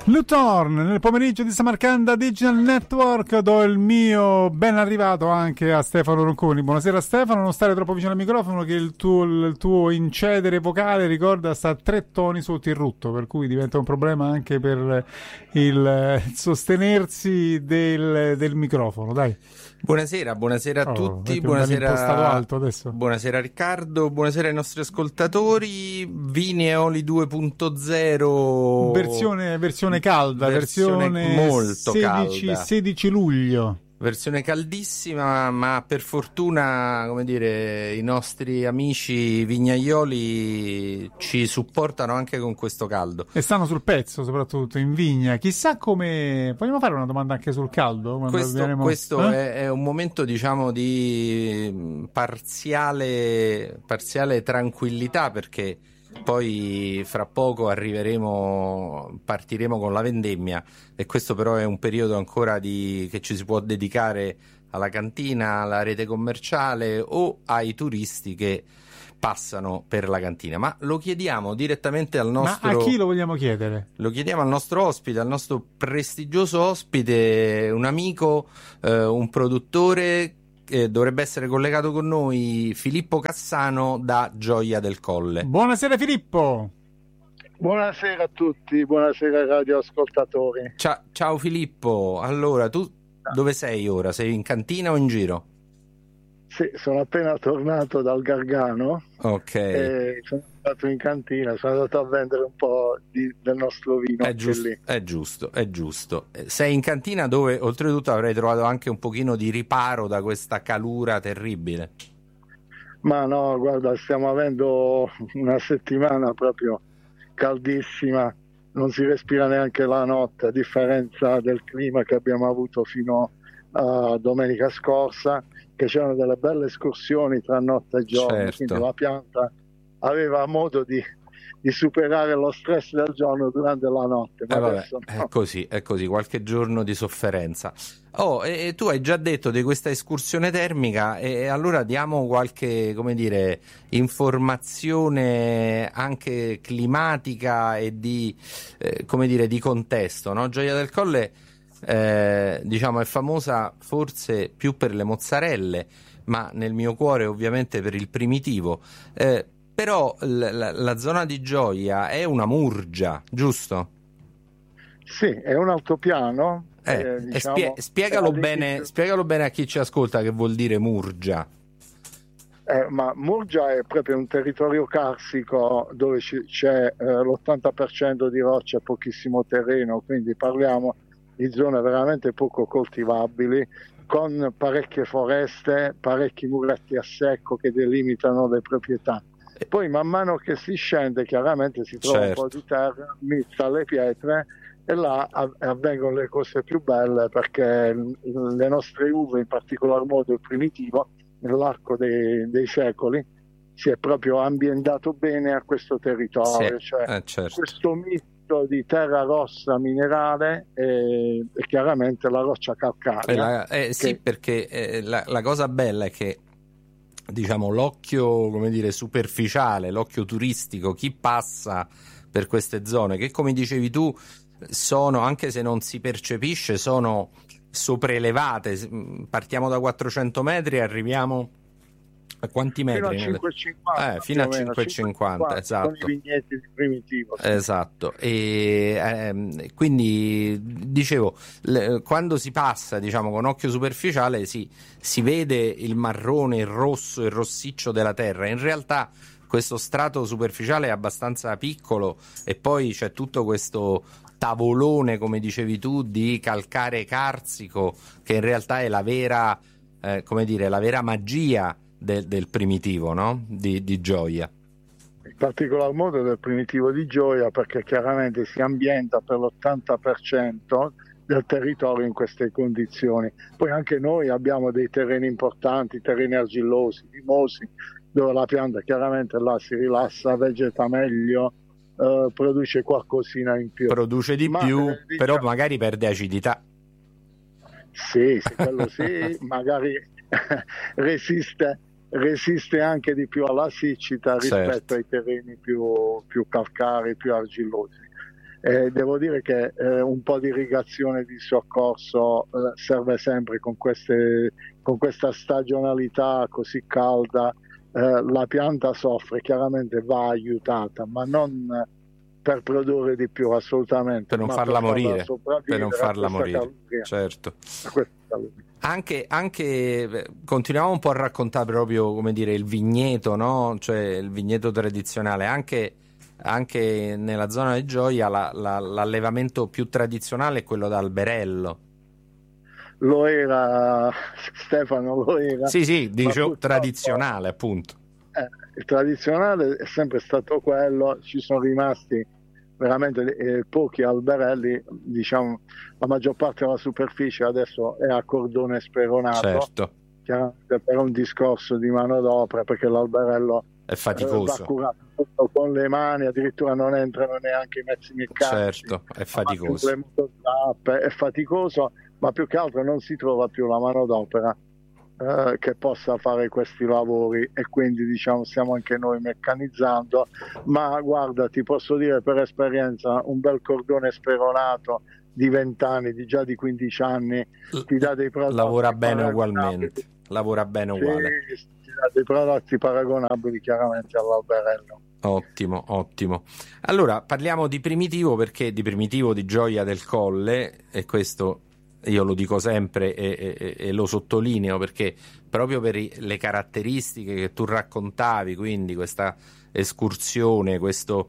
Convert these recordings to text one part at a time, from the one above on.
Luthorn, nel pomeriggio di Samarcanda Digital Network do il mio ben arrivato anche a Stefano Ronconi. Buonasera Stefano, non stare troppo vicino al microfono che il tuo incedere vocale, ricorda, sta a 3 toni sotto il rutto, per cui diventa un problema anche per il sostenersi del microfono, dai. Buonasera a tutti, buonasera alto adesso. Buonasera Riccardo, buonasera ai nostri ascoltatori. Vini Eoli 2.0 versione calda, versione molto 16, calda. 16 luglio. Versione caldissima, ma per fortuna, come dire, i nostri amici vignaioli ci supportano anche con questo caldo. E stanno sul pezzo, soprattutto in vigna. Chissà come. Vogliamo fare una domanda anche sul caldo? Questo è un momento, diciamo, di parziale tranquillità, perché poi fra poco partiremo con la vendemmia, e questo però è un periodo ancora che ci si può dedicare alla cantina, alla rete commerciale o ai turisti che passano per la cantina. Ma lo chiediamo direttamente al nostro... Ma a chi lo vogliamo chiedere? Lo chiediamo al nostro ospite, al nostro prestigioso ospite, un amico, un produttore che dovrebbe essere collegato con noi, Filippo Cassano da Gioia del Colle. Buonasera Filippo. Buonasera a tutti, buonasera radioascoltatori. Ciao Filippo, allora tu dove sei ora? Sei in cantina o in giro? Sì, sono appena tornato dal Gargano. Ok. E sono andato in cantina, sono andato a vendere un po' del nostro vino. È giusto. Sei in cantina dove oltretutto avrei trovato anche un pochino di riparo da questa calura terribile. Ma no, guarda, stiamo avendo una settimana proprio caldissima, non si respira neanche la notte, a differenza del clima che abbiamo avuto fino a domenica scorsa, che c'erano delle belle escursioni tra notte e giorno. Certo. Quindi la pianta aveva modo di superare lo stress del giorno durante la notte. Ma adesso no. È così, qualche giorno di sofferenza. E tu hai già detto di questa escursione termica, e allora diamo qualche, come dire, informazione anche climatica e di, come dire, di contesto, no? Gioia del Colle, diciamo, è famosa forse più per le mozzarelle, ma nel mio cuore ovviamente per il primitivo. Però la zona di Gioia è una murgia, giusto? Sì, è un altopiano. Diciamo, spiegalo bene a chi ci ascolta che vuol dire murgia. Ma Murgia è proprio un territorio carsico dove c'è l'80% di roccia e pochissimo terreno, quindi parliamo di zone veramente poco coltivabili, con parecchie foreste, parecchi muretti a secco che delimitano le proprietà. Poi man mano che si scende chiaramente si trova un po' di terra mista alle pietre, e là avvengono le cose più belle, perché le nostre uve, in particolar modo il primitivo, nell'arco dei secoli si è proprio ambientato bene a questo territorio, certo. Questo misto di terra rossa minerale e chiaramente la roccia calcarea. Sì, perché la cosa bella è che, diciamo, l'occhio, come dire, superficiale, l'occhio turistico, chi passa per queste zone, che come dicevi tu sono, anche se non si percepisce, sono sopraelevate. Partiamo da 400 metri e arriviamo a quanti metri? Fino a 5,50, esatto. Con i vigneti di primitivo. Sì. Esatto. E quindi dicevo, quando si passa, diciamo, con occhio superficiale si vede il marrone, il rosso, il rossiccio della terra. In realtà questo strato superficiale è abbastanza piccolo, e poi c'è tutto questo tavolone, come dicevi tu, di calcare carsico, che in realtà è la vera, come dire, la vera magia del primitivo, no? Di Gioia. In particolar modo del primitivo di Gioia, perché chiaramente si ambienta per l'80% del territorio in queste condizioni. Poi anche noi abbiamo dei terreni importanti, terreni argillosi, limosi, dove la pianta chiaramente là si rilassa, vegeta meglio, produce qualcosina in più. Produce di più, però magari perde acidità. Sì, quello sì, magari resiste anche di più alla siccità rispetto ai terreni più calcarei, più argillosi. Devo dire che un po' di irrigazione di soccorso serve sempre con questa stagionalità così calda. La pianta soffre, chiaramente va aiutata, ma non per produrre di più, assolutamente, per non farla morire, certo. Anche continuiamo un po' a raccontare proprio, come dire, il vigneto, no? Cioè il vigneto tradizionale, anche nella zona di Gioia l'allevamento più tradizionale è quello d'alberello. Lo era, Stefano, lo era. Sì, dicevo tradizionale, appunto. Il tradizionale è sempre stato quello, ci sono rimasti veramente pochi alberelli, diciamo, la maggior parte della superficie adesso è a cordone speronato, certo, chiaramente per un discorso di manodopera, perché l'alberello è faticoso, va curato con le mani, addirittura non entrano neanche i mezzi meccanici, certo, è faticoso, le motozappe, è faticoso, ma più che altro non si trova più la manodopera che possa fare questi lavori, e quindi diciamo stiamo anche noi meccanizzando. Ma guarda, ti posso dire per esperienza, un bel cordone speronato di 20 anni, già di 15 anni, ti dà dei prodotti lavora bene uguale. Sì, ti dà dei prodotti paragonabili chiaramente all'alberello. Ottimo. Allora parliamo di Primitivo, perché di Primitivo di Gioia del Colle, e questo io lo dico sempre e lo sottolineo, perché proprio per le caratteristiche che tu raccontavi, quindi questa escursione, questa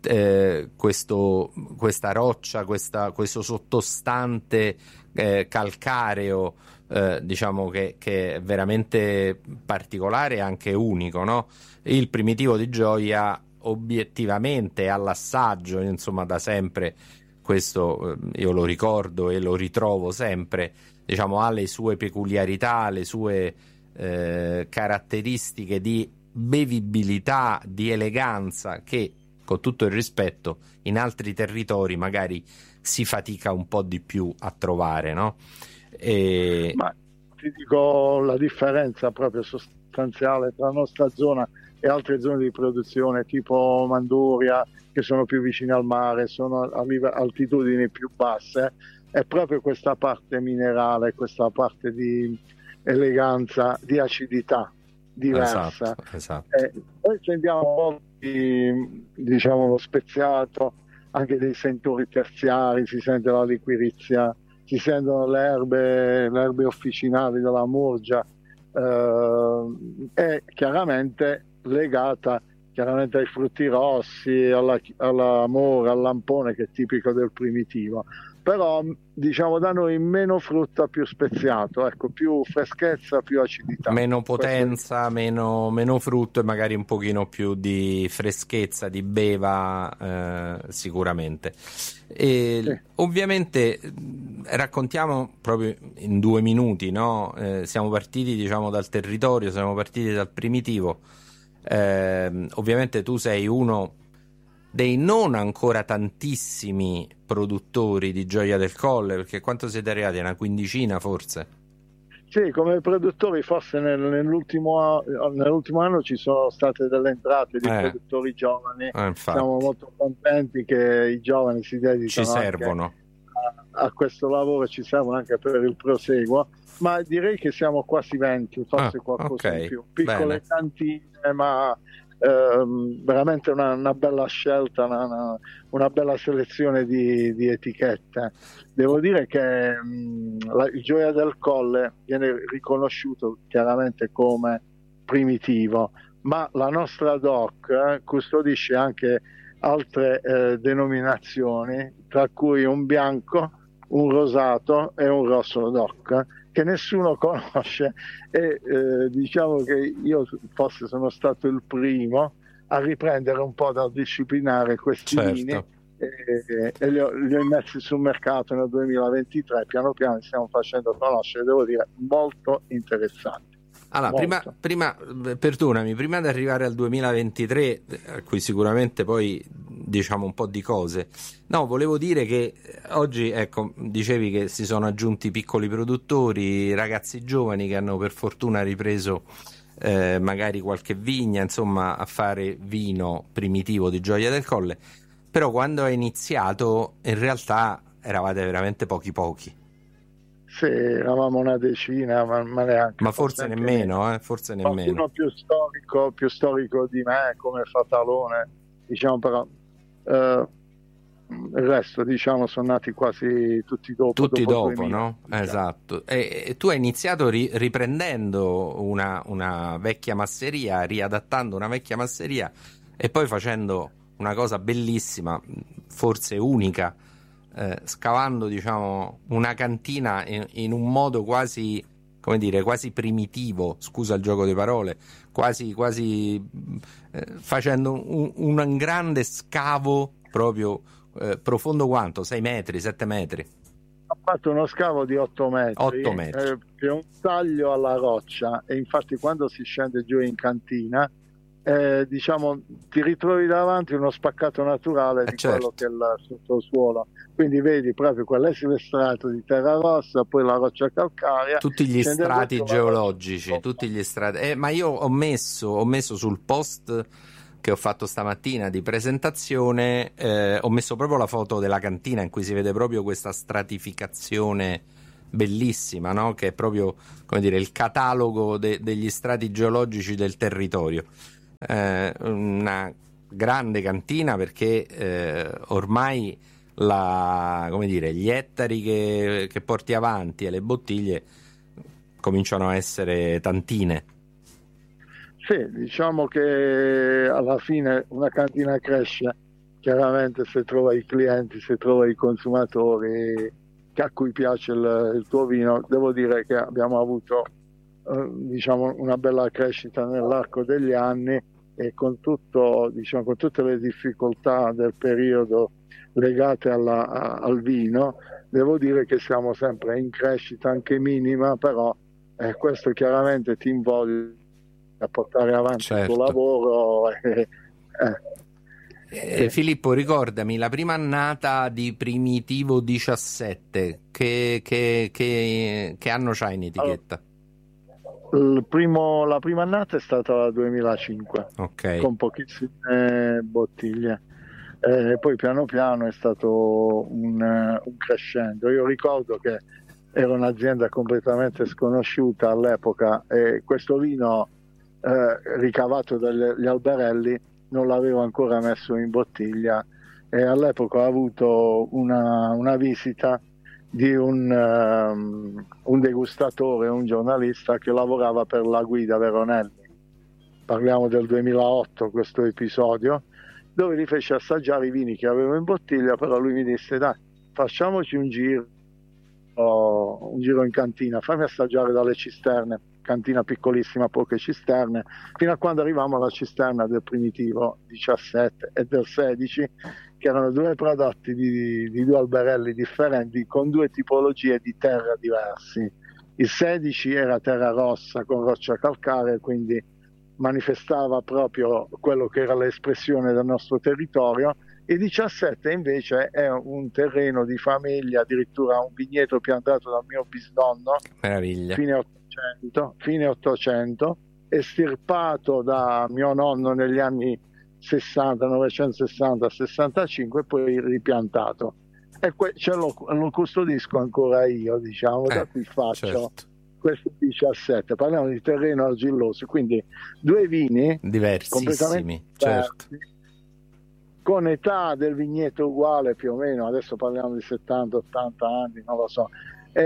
roccia, questo sottostante calcareo, diciamo che è veramente particolare e anche unico, no? Il Primitivo di Gioia obiettivamente all'assaggio, insomma, da sempre, questo io lo ricordo e lo ritrovo sempre, diciamo, ha le sue peculiarità, le sue caratteristiche di bevibilità, di eleganza, che, con tutto il rispetto, in altri territori magari si fatica un po' di più a trovare, no? Ma ti dico la differenza proprio sostanziale tra la nostra zona e altre zone di produzione tipo Manduria, che sono più vicine al mare, sono a altitudini più basse, è proprio questa parte minerale, questa parte di eleganza, di acidità diversa. Esatto. Noi sentiamo diciamo lo speziato, anche dei sentori terziari, si sente la liquirizia, si sentono le erbe officinali della Murgia, è chiaramente legata ai frutti rossi, alla mora, al lampone, che è tipico del Primitivo. Però diciamo da noi meno frutta, più speziato, ecco, più freschezza, più acidità, meno potenza, meno frutto e magari un pochino più di freschezza, di beva, sicuramente. Sì. Ovviamente raccontiamo proprio in 2 minuti, no? Siamo partiti, diciamo, dal territorio, siamo partiti dal Primitivo. Ovviamente tu sei uno dei non ancora tantissimi produttori di Gioia del Colle, perché quanto siete arrivati? Una quindicina forse? Sì, come produttori forse nell'ultimo anno ci sono state delle entrate di produttori giovani. Siamo molto contenti che i giovani si dedichino, ci servono a questo lavoro, ci servono anche per il proseguo, ma direi che siamo quasi 20, forse qualcosa in più, piccole cantine, ma veramente una bella scelta, una bella selezione di etichette. Devo dire che il Gioia del Colle viene riconosciuto chiaramente come primitivo, ma la nostra DOC custodisce anche altre denominazioni, tra cui un bianco, un rosato e un rosso DOC, che nessuno conosce, e diciamo che io forse sono stato il primo a riprendere un po' da disciplinare questi vini, e li ho messi sul mercato nel 2023, piano piano li stiamo facendo conoscere, devo dire molto interessanti. Allora, prima perdonami, prima di arrivare al 2023, a cui sicuramente poi diciamo un po' di cose, no, volevo dire che oggi, ecco, dicevi che si sono aggiunti piccoli produttori, ragazzi giovani che hanno per fortuna ripreso magari qualche vigna, insomma, a fare vino primitivo di Gioia del Colle. Però quando hai iniziato in realtà eravate veramente pochi. Sì, eravamo una decina, ma neanche. Ma forse nemmeno, forse nemmeno. Qualcuno più storico di me, come Fatalone, diciamo, però il resto, diciamo, sono nati quasi tutti dopo. Tutti dopo, 2000, no? diciamo. Esatto. E tu hai iniziato riprendendo una vecchia masseria, riadattando una vecchia masseria e poi facendo una cosa bellissima, forse unica, scavando, diciamo, una cantina in un modo quasi, come dire, quasi primitivo, scusa il gioco di parole, quasi facendo un grande scavo proprio profondo quanto? 6 metri, 7 metri? Ho fatto uno scavo di 8 metri, 8 metri. Che è un taglio alla roccia, e infatti quando si scende giù in cantina diciamo ti ritrovi davanti uno spaccato naturale di certo. quello che è il sottosuolo, quindi vedi proprio quell'esile strato di terra rossa, poi la roccia calcarea, tutti gli strati geologici, tutti gli strati. Ma io ho messo sul post che ho fatto stamattina di presentazione, ho messo proprio la foto della cantina in cui si vede proprio questa stratificazione bellissima, no? Che è proprio, come dire, il catalogo degli strati geologici del territorio. Una grande cantina, perché ormai come dire, gli ettari che porti avanti e le bottiglie cominciano a essere tantine. Sì, diciamo che alla fine una cantina cresce chiaramente se trova i clienti, se trova i consumatori a cui piace il tuo vino. Devo dire che abbiamo avuto diciamo una bella crescita nell'arco degli anni, e con tutto, diciamo, con tutte le difficoltà del periodo legate al vino, devo dire che siamo sempre in crescita, anche minima, però questo chiaramente ti invoglia a portare avanti il tuo lavoro. Filippo, ricordami la prima annata di Primitivo 17, che anno c'hai in etichetta? La prima annata è stata la 2005, okay, con pochissime bottiglie, poi piano piano è stato un crescendo. Io ricordo che era un'azienda completamente sconosciuta all'epoca, e questo vino ricavato dagli alberelli non l'avevo ancora messo in bottiglia, e all'epoca ho avuto una visita di un degustatore, un giornalista che lavorava per la Guida Veronelli. Parliamo del 2008, questo episodio, dove gli fece assaggiare i vini che avevo in bottiglia, però lui mi disse: dai, facciamoci un giro in cantina, fammi assaggiare dalle cisterne, cantina piccolissima, poche cisterne, fino a quando arrivavamo alla cisterna del Primitivo 17 e del 16, che erano due prodotti di due alberelli differenti, con due tipologie di terra diversi. Il 16 era terra rossa con roccia calcarea, quindi manifestava proprio quello che era l'espressione del nostro territorio. Il 17 invece è un terreno di famiglia, addirittura un vigneto piantato dal mio bisnonno, meraviglia, fine 800, estirpato da mio nonno negli anni 1960-65 e poi ripiantato, e lo custodisco ancora io, diciamo, da cui faccio, certo, questo 17. Parliamo di terreno argilloso, quindi due vini diversissimi, certo, con età del vigneto uguale più o meno, adesso parliamo di 70-80 anni, non lo so,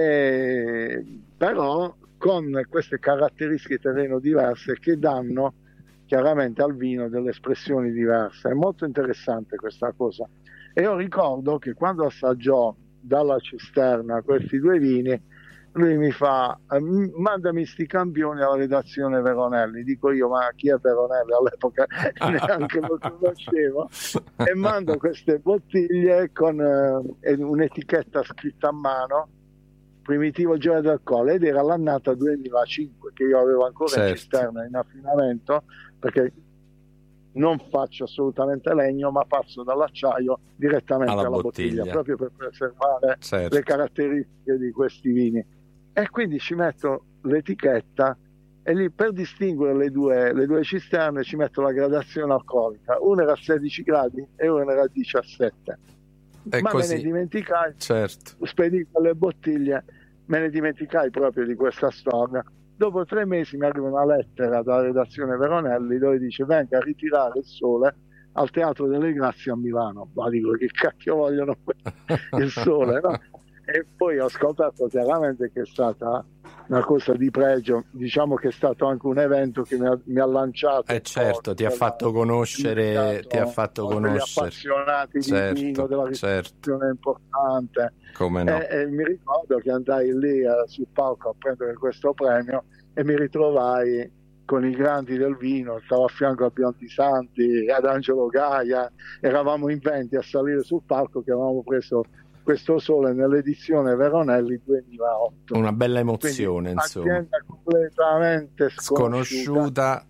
però con queste caratteristiche terreno diverse che danno chiaramente al vino delle espressioni diverse. È molto interessante questa cosa. E io ricordo che quando assaggiò dalla cisterna questi due vini, lui mi fa: mandami sti campioni alla redazione Veronelli. Dico io: ma chi è Veronelli? All'epoca neanche lo conoscevo. E mando queste bottiglie con un'etichetta scritta a mano, Primitivo Gioia del Colle, ed era l'annata 2005, che io avevo ancora, certo, in cisterna in affinamento, perché non faccio assolutamente legno, ma passo dall'acciaio direttamente alla bottiglia, proprio per preservare, certo, le caratteristiche di questi vini. E quindi ci metto l'etichetta e lì per distinguere le due cisterne ci metto la gradazione alcolica, una era a 16 gradi e una era a 17. Ma così. me ne dimenticai, certo. spedì quelle bottiglie, me ne dimenticai proprio di questa storia. Dopo 3 mesi mi arriva una lettera dalla redazione Veronelli dove dice: venga a ritirare il Sole al Teatro delle Grazie a Milano. Ma dico, che cacchio vogliono il Sole, no? E poi ho scoperto chiaramente che è stata una cosa di pregio, diciamo che è stato anche un evento che mi ha lanciato. Certo, ti ha fatto conoscere, gli appassionati di vino, della ristorazione importante. Come no? E mi ricordo che andai lì sul palco a prendere questo premio e mi ritrovai con i grandi del vino, stavo a fianco a Biondi Santi, ad Angelo Gaia, eravamo in 20 a salire sul palco che avevamo preso questo Sole nell'edizione Veronelli 2008. Una bella emozione, quindi, insomma. Azienda completamente sconosciuta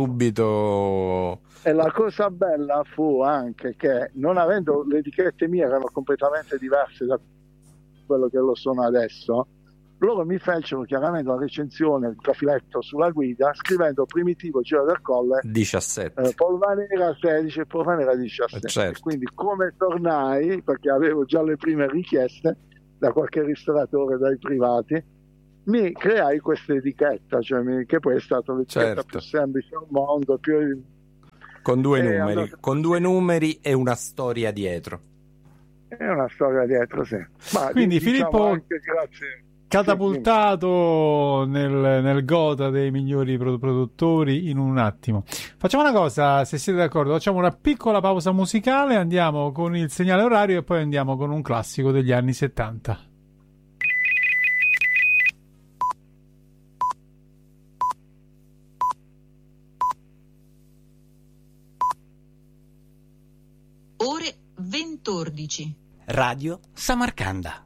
subito. E la cosa bella fu anche che, non avendo le etichette mie erano completamente diverse da quello che lo sono adesso, loro mi fecero chiaramente la recensione, il trafiletto sulla guida, scrivendo Primitivo Giro del Colle 17, Polvanera 16 e Polvanera 17. Certo. Quindi come tornai, perché avevo già le prime richieste da qualche ristoratore, dai privati, mi creai questa etichetta, cioè che poi è stata l'etichetta più semplice al mondo, con due numeri e una storia dietro. È una storia dietro, sì. Ma quindi diciamo Filippo, anche grazie, catapultato nel gota dei migliori produttori in un attimo. Facciamo una cosa, se siete d'accordo, facciamo una piccola pausa musicale, andiamo con il segnale orario e poi andiamo con un classico degli anni 70. Ore 20:14. Radio Samarcanda.